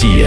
Россия.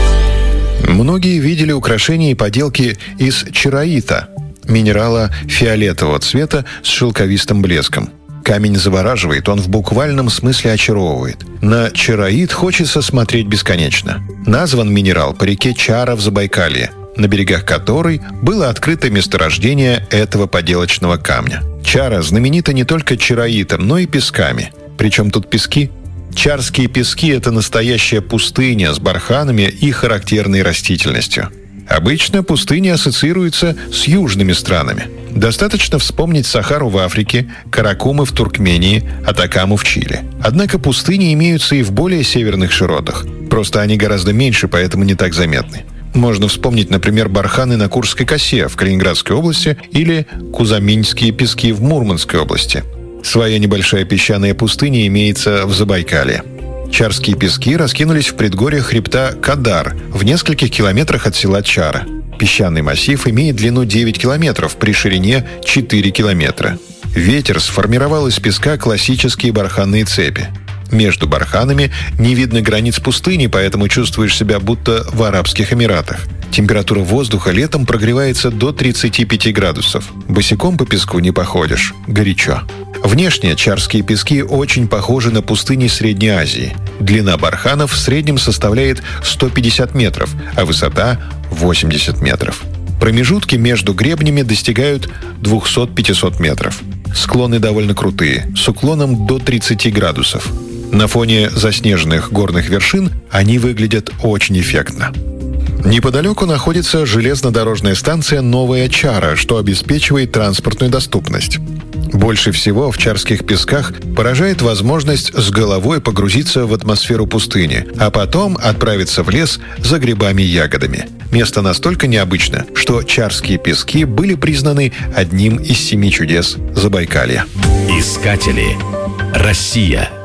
Многие видели украшения и поделки из чароита, минерала фиолетового цвета с шелковистым блеском. Камень завораживает, он в буквальном смысле очаровывает. На чароит хочется смотреть бесконечно. Назван минерал по реке Чара в Забайкалье, на берегах которой было открыто месторождение этого поделочного камня. Чара знаменита не только чароитом, но и песками. Причем тут пески? Чарские пески – это настоящая пустыня с барханами и характерной растительностью. Обычно пустыня ассоциируется с южными странами. Достаточно вспомнить Сахару в Африке, Каракумы в Туркмении, Атакаму в Чили. Однако пустыни имеются и в более северных широтах. Просто они гораздо меньше, поэтому не так заметны. Можно вспомнить, например, барханы на Курской косе в Калининградской области или Кузаминские пески в Мурманской области. Своя небольшая песчаная пустыня имеется в Забайкалье. Чарские пески раскинулись в предгорьях хребта Кадар в нескольких километрах от села Чара. Песчаный массив имеет длину 9 километров при ширине 4 километра. Ветер сформировал из песка классические барханные цепи. Между барханами не видно границ пустыни, поэтому чувствуешь себя будто в Арабских Эмиратах. Температура воздуха летом прогревается до 35 градусов. Босиком по песку не походишь. Горячо. Внешне чарские пески очень похожи на пустыни Средней Азии. Длина барханов в среднем составляет 150 метров, а высота – 80 метров. Промежутки между гребнями достигают 200-500 метров. Склоны довольно крутые, с уклоном до 30 градусов. На фоне заснеженных горных вершин они выглядят очень эффектно. Неподалеку находится железнодорожная станция «Новая Чара», что обеспечивает транспортную доступность. Больше всего в чарских песках поражает возможность с головой погрузиться в атмосферу пустыни, а потом отправиться в лес за грибами и ягодами. Место настолько необычно, что чарские пески были признаны одним из 7 чудес Забайкалья. Искатели. Россия.